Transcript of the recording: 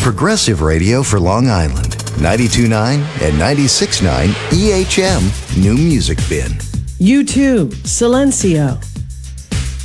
Progressive Radio for Long Island. 92.9 and 96.9 EHM New Music Bin. U2, Silencio.